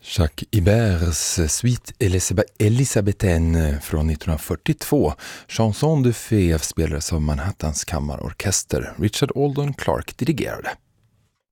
Jacques Iberts Suite Elisabethaine från 1942. Chanson de Fève spelades av Manhattans kammarorkester. Richard Alden Clark dirigerade.